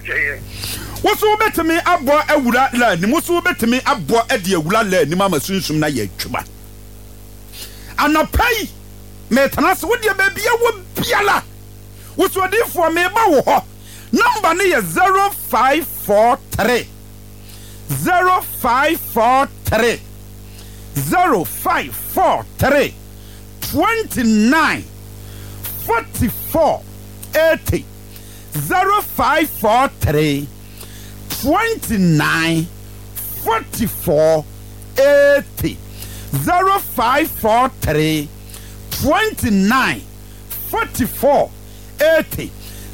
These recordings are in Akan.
Woso betimi abo awura la ni woso betimi abo ade awura la ni mama sunsum na ye twuma. Anapai me tanase wo de ba bia wo biala. Woso de fo me ba wo ho. Number ni ye 0543 0543 0543 29 44 80 0543 29 44 80 0543 29 44 80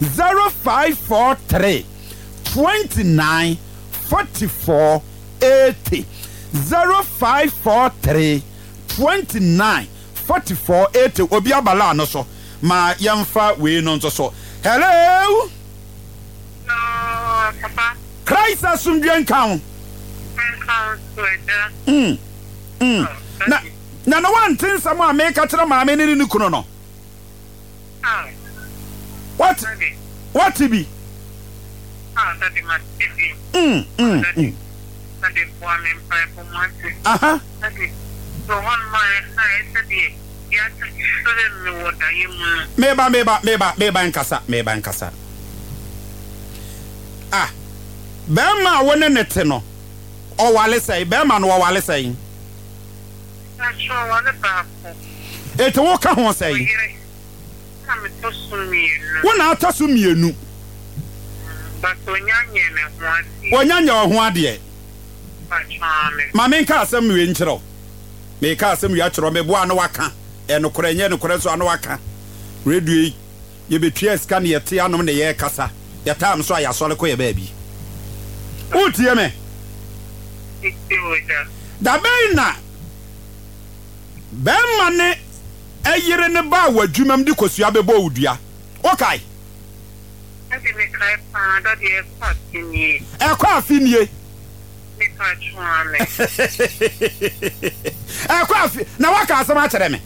0543 29 44 80 0543 29 44 80 obi abala no so ma yamfa we no nso so. Hello. No, Papa. Christ asumdwen kan. Na no one thing some make a tell ma me ni kuno no. What to be? That my TV. That is one in 5 months. So one my I said yeah, what I meba nkasa. Ah. Bema wone nete no. O wale sei, bema no wale sei. Actually, one about it wo ka ho sei. Wona atasu mienu. But Wonyanya ho ade. Ma me nka asem we nkyerɛ. Me ka asem ya kyerɛ me boa no waka. Enokora nye nokora so ano waka. Radio ye betwa scan ye te anom ne ye kasa. Ye tam so ayasole ko ye baabi. Utie me. Da beina. Bemma ne ayire ne ba wadwumam di kosua bebo odua. Okay. Ade me kai pa da de kwatini. Ekwa afinie. Me ka chuame. Ekwa afi na waka asem a kyere me.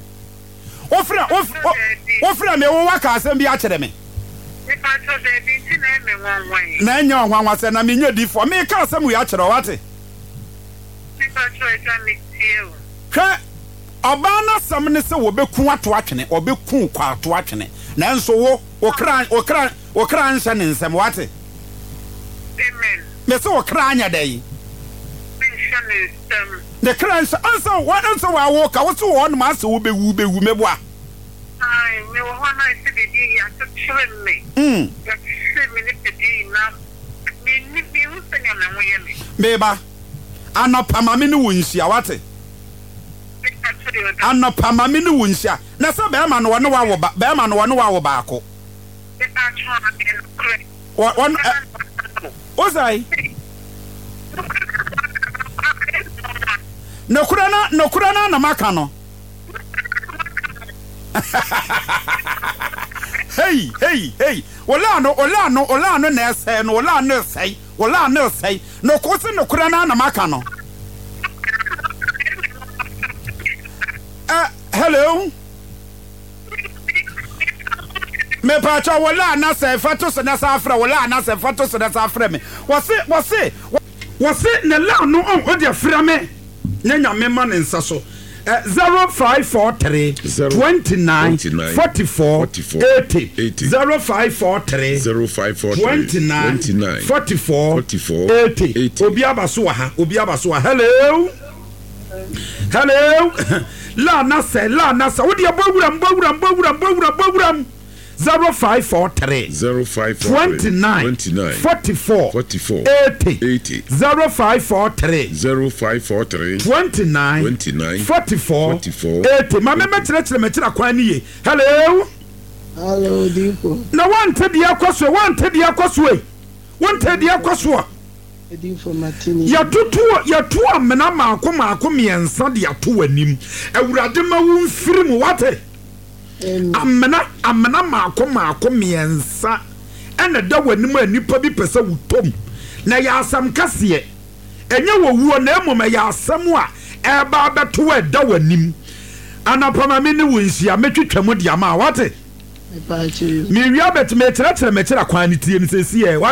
Ofra me wo waka asem bi a kyere me. Me ka cho de bi ti na me wanwan. Na nya ohwanwa se na me nya di fo me ka asem wi a kyere wate. Me ka cho e ka me tie. Hwe Obana samne se wo beku ato atwene obeku kwa ato atwene nanso wo okran nsa ne nsem wate Amen me se okran anya dai the kran answer what answer wa wo ka wo so wo no ma se wo bewu meboa ai me wo na se be di ya to children me ya se me ne pedi na me ni bi wo se nya na wo ye me beba anopa ma me ne wo nsia wate anopa ma me ne wo nsia na se be ma no wo wa wo ba be ma no wo wo ba ko One Ozai No kurana na maka no Hey Ola no na say no ola no say no kosi no kurana na maka no Hello Me pacha wala na se fato se na safra wala na se fato se na safra me wose ne la no on o de fra me nyanya me ma ne nsa so 0543 29 44 80 0543 29 44 80 obi abaso ha hello la na se wo de bowuram 0543 29 44 80 0543 29 44 80 mama metere kwan ni hello Dipo na wante dia kwaso Dipo Martini ya tu amena maako miensa de ato anim awurade ma wo mfiri mu wate amena maako miensa ena da wanim anipa bi pese wutom na ya asam kase enye wowuo na emom ya asam a eba beto e da wanim anapama me ne wonhia metwetwam de ama wate mi wi abet me tere kwan ne tie ne sesi e